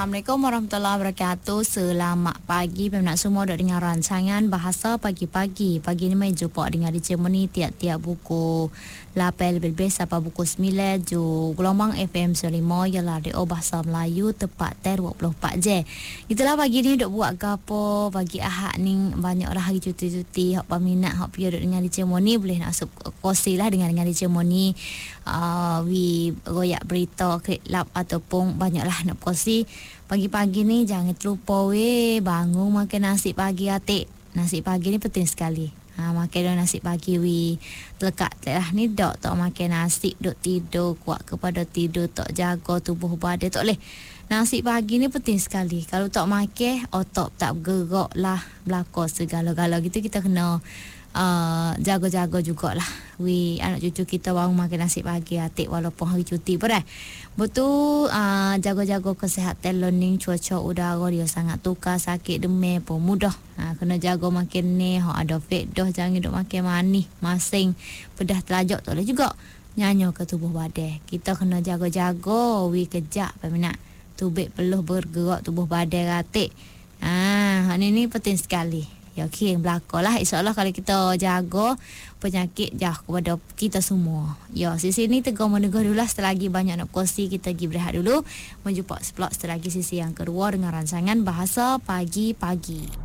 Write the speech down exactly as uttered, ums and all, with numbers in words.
Assalamualaikum warahmatullahi wabarakatuh. Selamat pagi peminat semua dok dengar rancangan Bahasa Pagi-Pagi. Pagi ni main jumpa dengan D J Moni tiap-tiap buku lapan lebih sampai buku sembilan ju gelombang F M lima ialah radio Bahasa Melayu tepat ter dua puluh empat jam. Itulah pagi ni dok buat gapo pagi Ahad ni banyaklah hari cuti-cuti hak peminat hak piye dok dengan D J Moni boleh nak kongsi lah dengan dengan D J Moni uh, wi royak berita kelab ataupun banyaklah nak kongsi. Pagi-pagi ni jangan terlupa weh bangun makan nasi pagi atik. Nasi pagi ni penting sekali. Ha, makan nasi pagi wi telekat lah ni dok tak makan nasi dok tidur kuat kepada tidur tak jaga tubuh badan tak boleh. Nasi pagi ni penting sekali. Kalau tak makan otak tak bergerak lah belakang segala-gala gitu kita kena Uh, jaga-jaga jugalah. We anak cucu kita baru makan nasi pagi atik walaupun hari cuti pun dah. Betul uh, jaga-jaga kesihatan learning cuaca udara dia sangat tukar sakit demam pun mudah. Ha, kena jaga makan ni hak ada fat dah jangan duk makan manis, masing, pedas telajak tak boleh juga. Nyanyo ke tubuh badan. Kita kena jaga-jaga we kejap peminat. Tubik perlu bergerak tubuh badan atik. Ah, ha, ini ni penting sekali. Ya, okey, belakang lah. InsyaAllah kalau kita jaga penyakit jauh kepada kita semua. Ya, sisi ni tegur menegur dulu lah. Setelah lagi banyak nak kongsi, kita pergi berehat dulu. Menjumpa setelah lagi sisi yang kedua dengan rancangan Bahasa Pagi-Pagi.